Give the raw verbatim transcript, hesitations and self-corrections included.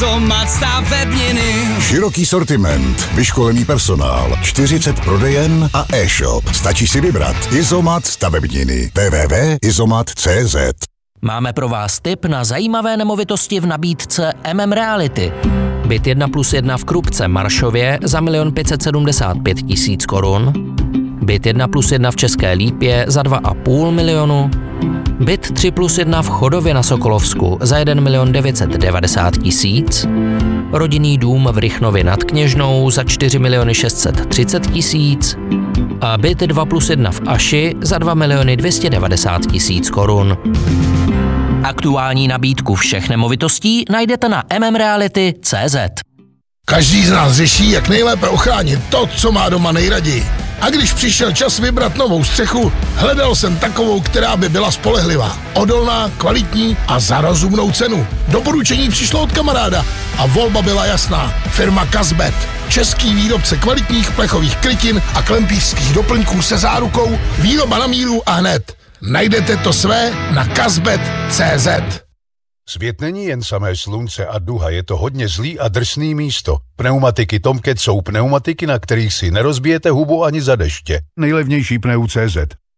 Izomat stavebniny. Široký sortiment, vyškolený personál, čtyřicet prodejen a e-shop. Stačí si vybrat. Izomat stavebniny. w w w tečka izomat tečka c z. Máme pro vás tip na zajímavé nemovitosti v nabídce M M Reality. Byt jedna plus jedna v Krupce Maršově za milion pět set sedmdesát pět tisíc korun. Byt jedna plus jedna v České Lípě za dva a půl milionu. Byt tři plus jedna v Chodově na Sokolovsku za jeden milion devět set devadesát tisíc. Rodinný dům v Rychnově nad Kněžnou za čtyři miliony šest set třicet tisíc. A byt dva plus jedna v Aši za dva miliony dvě stě devadesát tisíc korun. Aktuální nabídku všech nemovitostí najdete na m m reality tečka c z. Každý z nás řeší, jak nejlépe ochránit to, co má doma nejraději. A když přišel čas vybrat novou střechu, hledal jsem takovou, která by byla spolehlivá, odolná, kvalitní a za rozumnou cenu. Doporučení přišlo od kamaráda a volba byla jasná. Firma Kazbet. Český výrobce kvalitních plechových krytin a klempířských doplňků se zárukou výroba na míru a hned. Najdete to své na kazbet tečka c z. Svět není jen samé slunce a duha, je to hodně zlý a drsný místo. Pneumatiky Tomcat jsou pneumatiky, na kterých si nerozbijete hubu ani za deště. Nejlevnější pneu tečka cé zet.